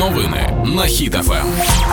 Новини на Хіт ФМ.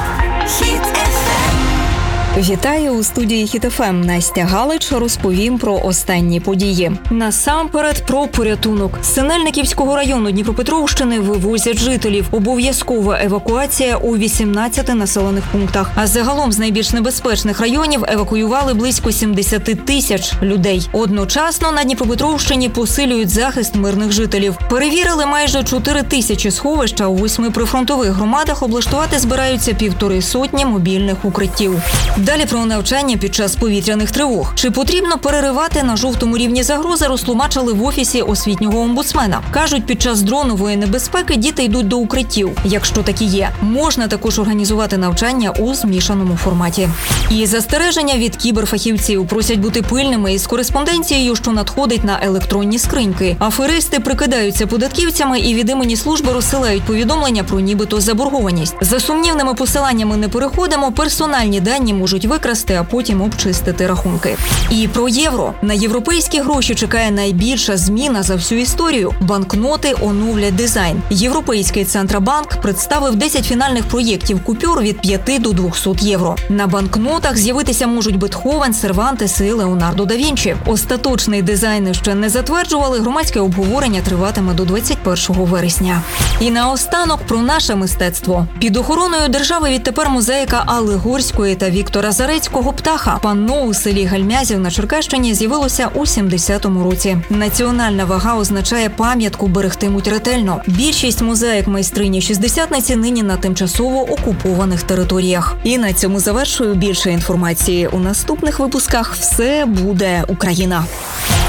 Вітаю у студії Хіт ФМ. Настя Галич розповім про останні події. Насамперед про порятунок. З Синельниківського району Дніпропетровщини вивозять жителів. Обов'язкова евакуація у 18 населених пунктах. А загалом з найбільш небезпечних районів евакуювали близько 70 тисяч людей. Одночасно на Дніпропетровщині посилюють захист мирних жителів. Перевірили майже 4 тисячі сховища у 8 прифронтових громадах. Облаштувати збираються 150 мобільних укриттів. Далі про навчання під час повітряних тривог. Чи потрібно переривати на жовтому рівні загрози, розтлумачили в Офісі освітнього омбудсмена. Кажуть, під час дронової небезпеки діти йдуть до укриттів. Якщо такі є, можна також організувати навчання у змішаному форматі. І застереження від кіберфахівців. Просять бути пильними із кореспонденцією, що надходить на електронні скриньки. Аферисти прикидаються податківцями і від імені служби розсилають повідомлення про нібито заборгованість. За сумнівними посиланнями не переходимо, персональні дані можуть викрасти, а потім обчистити рахунки. І про євро. На європейські гроші чекає найбільша зміна за всю історію. Банкноти оновлять дизайн. Європейський Центробанк представив 10 фінальних проєктів купюр від 5 до 200 євро. На банкнотах з'явитися можуть Бетховен, Сервантес і Леонардо да Вінчі. Остаточний дизайн ще не затверджували, громадське обговорення триватиме до 21 вересня. І наостанок про наше мистецтво. Під охороною держави відтепер мозаїка Алли Горської та Віктора Зарецького «Птаха». Панно у селі Гальмязів на Черкащині з'явилося у 70-му році. Національна вага означає пам'ятку берегтимуть ретельно. Більшість мозаїк майстрині шістдесятниці нині на тимчасово окупованих територіях. І на цьому завершую. Більше інформації у наступних випусках. Все буде Україна.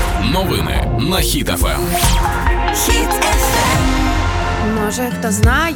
Новини на Хіт ФМ. Може, хто знає.